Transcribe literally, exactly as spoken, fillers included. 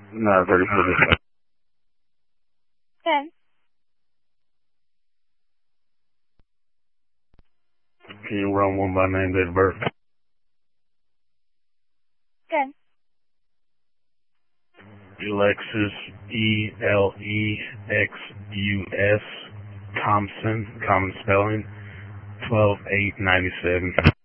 Not ready for this. ten. Can you run one by name, date of birth? ten. Alexis, E L E X U S, Thompson, common spelling, twelve eight ninety-seven.